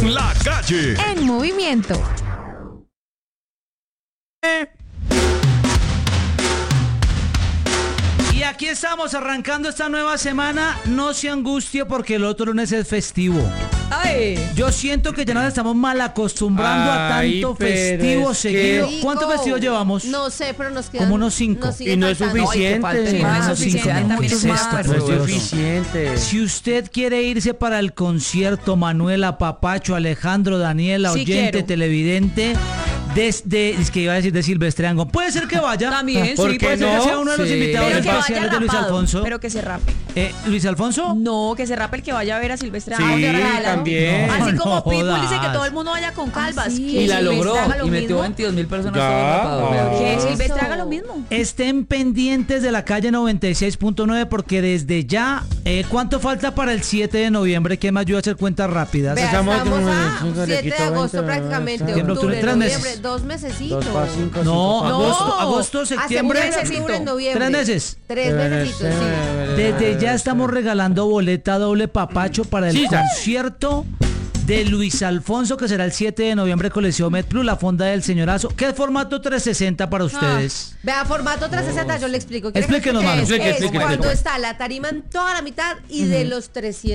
La Calle. En movimiento. Y aquí estamos arrancando esta nueva semana. No se angustie porque el otro lunes es festivo. Ay. Yo siento que ya nos estamos mal acostumbrando a tanto festivo seguido. ¿Cuántos festivos llevamos? No sé, pero nos quedan Como unos 5. Y no es suficiente. No es suficiente. Si usted quiere irse para el concierto, Manuela, Papacho, Alejandro, Daniela, Sí oyente, quiero. televidente, es que iba a decir de Silvestre Angón. Puede ser que vaya. También, ¿Por sí, qué puede ser no? que Sea uno de los invitados Pero que vaya especiales de Luis rapado, Alfonso. pero que se rape. ¿Luis Alfonso? No, que se rape el que vaya a ver a Silvestre Sí, Angón. también. Así No, como no Pitbull jodas. dice que todo el mundo vaya con calvas. sí. Que Y la Silvestre logró haga lo y metió mismo. 22.000 personas Ya. solo rapados. Que Eso. Silvestre haga lo mismo. Estén pendientes de la calle 96.9 porque desde ya, ¿cuánto falta para el 7 de noviembre? ¿Quién me ayuda a hacer cuentas rápidas? Vea, Estamos estamos a con- 7 de agosto prácticamente, Septiembre, octubre, octubre, 3 noviembre, meses. 2 mesecitos. No, No. agosto, septiembre. Octubre, noviembre. 3 meses. 3 mesecitos, sí. Desde ya estamos regalando boleta doble Papacho para el Sí, ya. concierto de Luis Alfonso, que será el 7 de noviembre, Coliseo MedPlus, la fonda del señorazo. ¿Qué es formato 360 para ustedes? Vea, formato 360, yo le explico. ¿Quiere que Explíquenos, explique? mano, Es explique. cuando está la tarima en toda la mitad y de los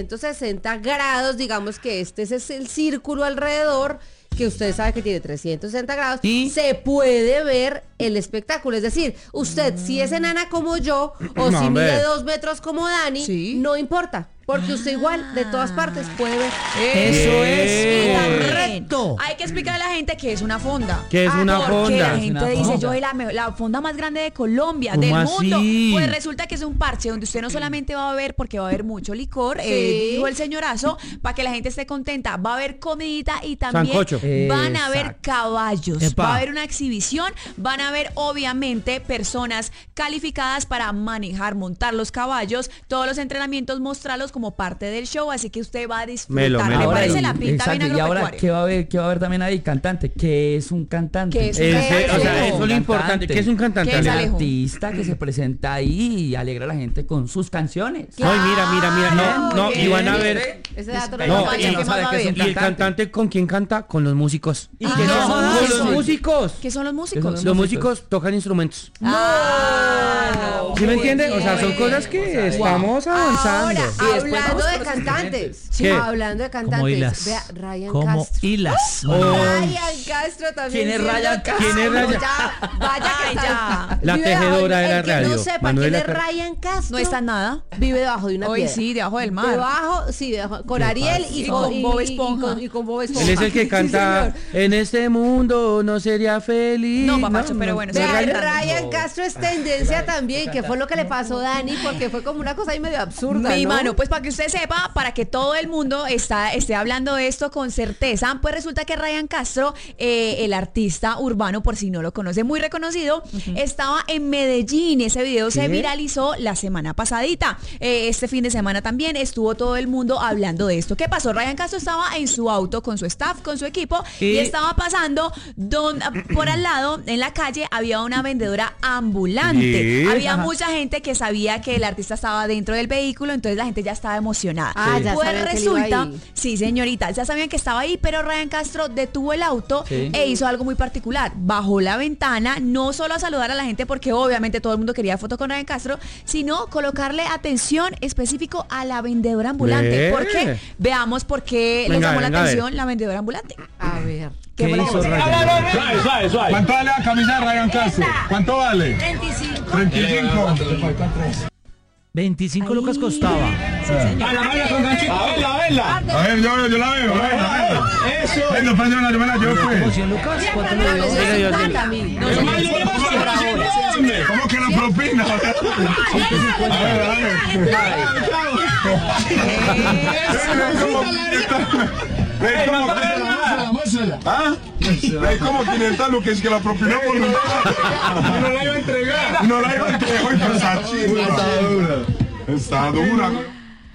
360 grados, digamos que este es el círculo alrededor, que usted sabe que tiene 360 grados, ¿Y? se puede ver el espectáculo. Es decir, usted si es enana como yo o No, si hombre. mide 2 metros como Dani, Sí. no importa, porque usted igual de todas partes puede ver. Eso es Bien. correcto. Hay que explicarle a la gente que es una fonda. ¿Qué es una Porque fonda? la Es gente una dice, fonda. yo soy la fonda más grande de Colombia, ¿Cómo del así? mundo. Pues resulta que es un parche donde usted no solamente va a beber, porque va a haber mucho licor, Sí. dijo el señorazo, para que la gente esté contenta. Va a haber comidita y también Sancocho. van a haber Exacto. caballos. Epa. Va a haber una exhibición, van a haber obviamente personas calificadas para manejar, montar los caballos, todos los entrenamientos, mostrarlos como parte del show, así que usted va a disfrutar. Melo. Me Ahora, parece y- la pinta exacto, bien y ahora, agropecuaria. ¿qué va a haber también ahí? Cantante. ¿Qué es un cantante? ¿Qué es un Ese- cantante? o sea, eso es Un lo importante. ¿Qué es un cantante? ¿Qué es, Ale? Alejo? Un artista que se presenta ahí y alegra a la gente con sus canciones. Claro. Ay, mira. No, Muy y van a bien. ver. Ese dato no No, lo sabía. y, ¿qué más va a haber? y el cantante con quién canta, con los músicos. ¿Y Ah, qué no, son jodas. los Con los músicos? músicos. ¿Qué son los músicos? Los músicos tocan instrumentos. No. ¿Sí me entiende? O sea, son bien. cosas que estamos avanzando. Ahora, Sí, después hablando vamos de con los cantantes, ¿Qué? hablando de Como cantantes, hilas. vea, Ryan Como Castro. hilas. Ryan Castro también. ¿Quién es siendo Ryan Castro? Castro. ¿Quién es Ryan? Ya, vaya que Ay, está- ya. La vive debajo tejedora de la el que radio, no sepa Manuela quién es Ryan Castro. No está en nada. Vive debajo de una Hoy piedra. sí, debajo del mar. Debajo, sí, debajo, con Ariel y con Bob Esponja. y con Bob Esponja. Él es el que Sí, canta señor. en este mundo no sería feliz. No, papacho, pero bueno, Vea, sí, Ryan Castro es tendencia también, que fue lo que le pasó a Dani, porque fue como una cosa ahí medio absurda, Mi ¿no? mano, pues para que usted sepa, para que todo el mundo esté hablando de esto con certeza, pues resulta que Ryan Castro, el artista urbano, por si no lo conoce, muy reconocido, estaba en Medellín. Ese video se viralizó la semana pasadita. Este fin de semana también estuvo todo el mundo hablando de esto. ¿Qué pasó? Ryan Castro estaba en su auto con su staff, con su equipo, y estaba pasando por al lado, en la calle, había una vendedora ambulante. Sí. Había mucha gente que sabía que el artista estaba dentro del vehículo, entonces la gente ya estaba emocionada. Ah, ya Pues sabían que él iba resulta, ahí. sí señorita, ya sabían que estaba ahí, pero Ryan Castro detuvo el auto Sí. e hizo algo muy particular. Bajó la ventana, no solo a saludar a la gente, porque obviamente todo el mundo quería foto con Ryan Castro, sino colocarle atención específico a la vendedora ambulante. Ve. ¿Por qué? Veamos por qué le Venga, llamó la venga, a ver. atención la vendedora ambulante. A ver. ¿Qué fue lo que hizo pasó? Ryan? ¿Cuánto vale la camisa de Ryan Castro? ¿Cuánto vale? 35. 25 lucas costaba. A ver, yo la veo. Eso. No pasa nada, yo me la llevo ¿Como pues. 100 lucas? ¿Cuánto le dio? Mira, yo 50.000. No, no, ¿Cómo que la propina? A ver. ¿Ah? Hay como 500 lucas que la propina por no la iba a entregar. No la iba a entregar. Está dura. Está dura.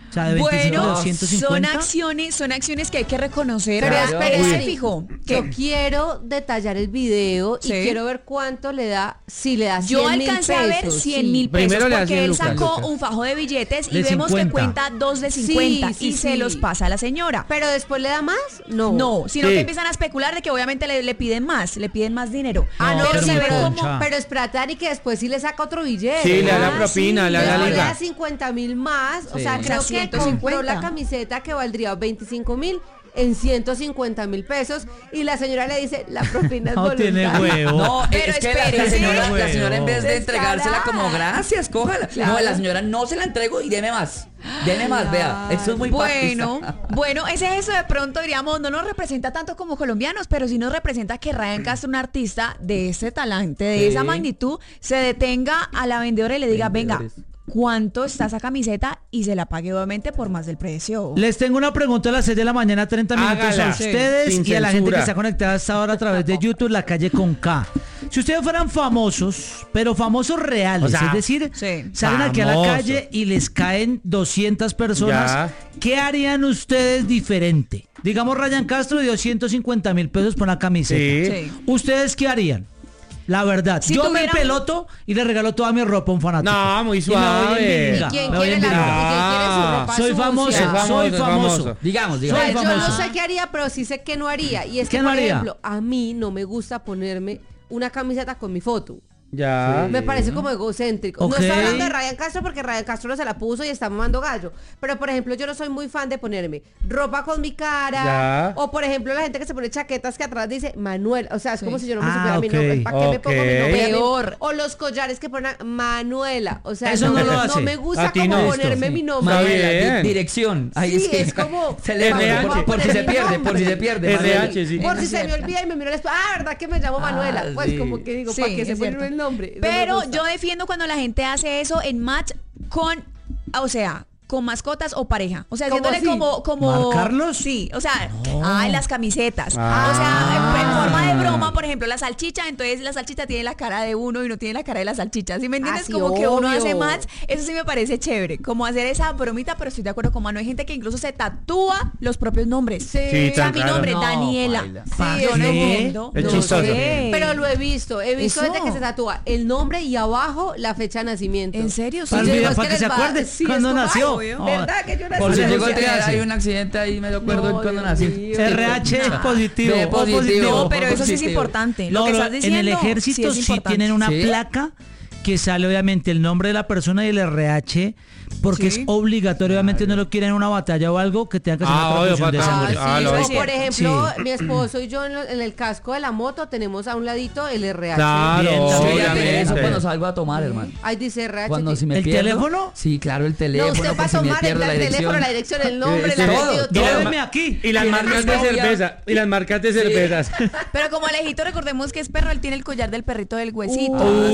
O sea, de 25 a Bueno, 250. son acciones que hay que reconocer. Pero Pero espere, se Ari, fijó. yo quiero detallar el video Sí. y quiero ver cuánto le da, si le da 100 Yo mil alcancé a ver pesos, 100.000 pesos Primero le da porque 100 él lucas. sacó un fajo de billetes y De vemos 50. que cuenta 2 de 50 Sí, y sí, se sí. los pasa a la señora. Pero después le da más, no. No, sino Sí. que empiezan a especular de que obviamente le piden más dinero. Ah, no, No, pero pero se muy ve concha. como, pero espérate, Ari, que después sí le saca otro billete. Sí, le da la ¿ah? propina, le da la Después le liga. da 50.000 más, o Sí. sea, O creo sea, que compró 150. la camiseta que valdría 25.000 en 150.000 pesos y la señora le dice, la propina es No tiene voluntaria. huevo. No, Pero es que espere, la señora, sí. la señora en vez de Descarada. entregársela como gracias, cójala. Claro. No, la señora no se la entrego y deme más. Deme más, vea. Eso es muy Bueno, paisa. bueno, ese gesto de pronto diríamos no nos representa tanto como colombianos, pero sí nos representa que Ryan Castro, un artista de ese talante, de Sí. esa magnitud, se detenga a la vendedora y le diga, venga, Vendedores. ¿cuánto está esa camiseta? Y se la pague obviamente por más del precio. Les tengo una pregunta a las 6 de la mañana, 30 minutos Hágala. a ustedes Sin y a la gente que censura. está conectada hasta ahora a través de YouTube, La Calle con K. Si ustedes fueran famosos, pero famosos reales, O sea, es decir, sí. salen aquí a la Famoso. calle y les caen 200 personas, Ya. ¿qué harían ustedes diferente? Digamos, Ryan Castro dio 150.000 pesos por una camiseta. Sí. Sí. ¿Ustedes qué harían? La verdad, Si yo me tuviera- peloto y le regalo toda mi ropa a un fanático. No, muy Y me voy en suave. viringa, ¿Y quién me voy quiere en la viringa. ¿Y quién quiere su ropa Soy sucia? famoso, Es famoso, soy es famoso. famoso. Digamos, Pues Soy yo famoso. no sé qué haría, pero sí sé qué no haría. Y es ¿Qué que, no por haría? ejemplo, a mí no me gusta ponerme una camiseta con mi foto. Ya. Me parece como egocéntrico. Ok. No estoy hablando de Ryan Castro porque Ryan Castro no se la puso y está mamando gallo. Pero, por ejemplo, yo no soy muy fan de ponerme ropa con mi cara. Ya. O, por ejemplo, la gente que se pone chaquetas que atrás dice Manuel. O sea, es como si yo no me Ah, supiera mi ok. nombre. ¿Para qué me pongo mi nombre? Peor. O los collares que ponen Manuela. O sea, Eso no lo hace. No me gusta A ti como no. ponerme Sí. mi nombre. Está Manuela, bien. dirección. Ahí Sí, es como- se le RH. va, por si se pierde, por si se pierde. RH, Manuela. sí. Por si se me olvida y me miro al espejo. Ah, ¿verdad que me llamo Manuela? Pues sí. como que digo, Sí, ¿para qué se es ponen cierto. el nombre? No me Pero gusta. yo defiendo cuando la gente hace eso en match con, o sea, con mascotas o pareja. O sea, ¿Cómo haciéndole así? como ¿Marcarlos? Sí, o sea, ay, las camisetas. Ah. O sea, en forma de broma, por ejemplo, la salchicha, entonces la salchicha tiene la cara de uno y no tiene la cara de la salchicha. ¿Sí me entiendes? Ah, sí, como que uno obvio. hace match, eso sí me parece chévere, como hacer esa bromita, pero estoy de acuerdo con Manu, hay gente que incluso se tatúa los propios nombres. Sí. Sí, O sea, tan mi claro. nombre, No, Daniela. baila. Sí, yo yo no no sé. entiendo. Es No chistoso. sé. Pero lo he visto Eso. gente que se tatúa el nombre y abajo la fecha de nacimiento. ¿En serio? Sí. Para yo digo, olvidar, es para que les se va- acuerde sí, cuando es como, nació. ay, Oh. ¿verdad que yo nací? Por Si si llegó a ¿qué tener hace? ahí un accidente ahí, me acuerdo No, cuando Dios nací. mío. RH positivo. B o positivo. No, pero eso sí es positivo. importante. Lo No, que no, estás diciendo en el ejército sí, es sí importante. tienen una ¿Sí? placa que sale obviamente el nombre de la persona y el RH, porque Sí. es obligatorio, obviamente no lo quieren en una batalla o algo que tengan que hacer Ah, una obvio, transfusión de para sangre. transfusión. Ah, sí, lo o hice. por ejemplo, Sí. mi esposo y yo en el casco de la moto tenemos a un ladito el RH. Claro, Bien, Yo ya obviamente. tengo eso cuando salgo a tomar, hermano. Ahí dice RH. Cuando si me ¿El pierdo. teléfono? Sí, claro, el No, teléfono. usted va a por si me tomar pierdo el la teléfono, la dirección. dirección, el nombre, la todo. dirección, Todo. todo. Llévenme aquí. Y las Y marcas de la novia. cerveza. Y las marcas de cervezas. Pero como Alejito, recordemos que es perro, él tiene el collar del perrito del huesito.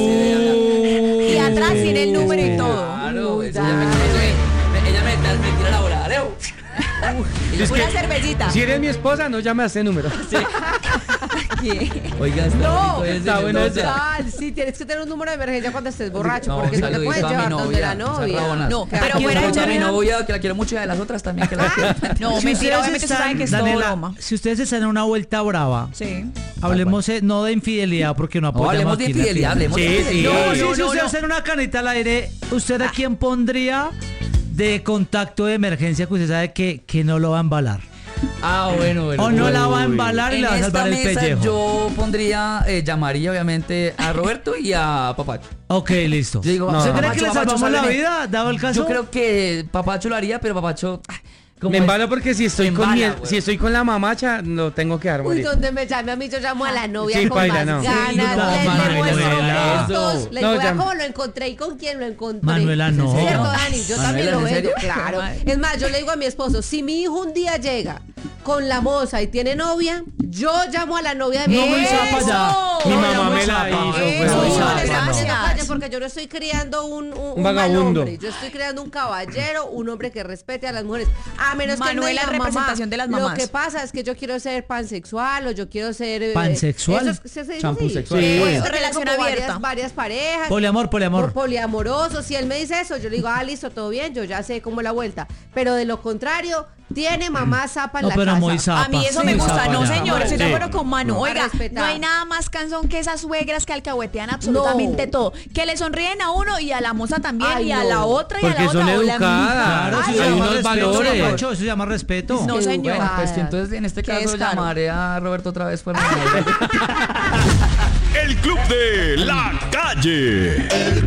Y Y atrás tiene el número y todo. Claro, Uy, eso dale. ella me tira la bola, Leo. Es Una que- cervecita. Si eres mi esposa, no llame a ese número. Oiga, está No, bonito ese, está bueno no, ese. Total, sí, tienes que tener un número de emergencia cuando estés borracho, No, porque no te saludito puedes a mi llevar donde la novia, novia. esas rabonas. No, Claro. pero fuera de Escucha a mi joda. novia, que la quiero mucho, y a las otras también que la quiero. No, Si mentira, ustedes obviamente usted sabe que es todo Daniela, broma. si ustedes están en una vuelta brava, Sí. hablemos no de infidelidad porque no No, apoyamos hablemos de aquí la infidelidad, hablemos de Sí, sí. infidelidad. No, No, sí, no, si no, usted no. hace una canita al aire, ¿usted a quién pondría de contacto de emergencia que usted sabe que no lo va a embalar? Ah, bueno. O no la va a embalar y En le va a esta salvar el mesa pellejo. yo pondría, llamaría obviamente a Roberto y a Papacho. Ok, listo. Yo digo, ¿Usted no. cree que le Papacho, salvamos la sálveme. vida, dado el caso? Yo creo que Papacho lo haría, pero Papacho... como Me es- embalo porque si estoy Me con embala, güey. si estoy con la mamacha, lo tengo que dar Uy, morir. donde me llame a mí, yo llamo a la novia Sí, con paila, más no. ganas. Sí, no, le muestro Manuela. fotos, le No, digo, ya- "Vea cómo lo encontré y con quién lo encontré". Manuela, no. ¿Cierto, Dani? Yo Manuela, también lo ¿en veo, serio? claro. Es más, yo le digo a mi esposo, si mi hijo un día llega con la moza y tiene novia, yo llamo a la novia de mi No, muy zapa ya. Mi No, mamá muy me la zapa. hizo, fue Eso, muy Muy zapa. zapa, gracias. no. Calle, porque yo no estoy criando un vagabundo. mal hombre, yo estoy criando un caballero, un hombre que respete a las mujeres. A menos Manuela, que él me diga, representación mamá, de las lo mamás. que pasa es que yo quiero ser pansexual o yo quiero ser ¿Pansexual? eso se dice Champú así. sexual. Sí. Pues, Eso tiene relación como abierta. varias parejas. Poliamor. Poliamoroso. Si él me dice eso, yo le digo, listo, todo bien, yo ya sé cómo es la vuelta. Pero de lo contrario, tiene mamá zapa en No, la pero casa. muy zapa. A mí eso Sí, me gusta, zapa no ya. señor, estoy de Sí. acuerdo con Manu. A Oiga, respetar. no hay nada más cansón que esas suegras que alcahuetean absolutamente No. todo. Que le sonríen a uno y a la moza también, Ay, y a no. la otra y a Porque la otra. son o la educadas. Claro, eso Hay se llama unos respeto, valores. Pacho, eso se llama respeto. No, señor. Bueno, pues que entonces en este Qué caso descaro. llamaré a Roberto otra vez por El Club de la Calle.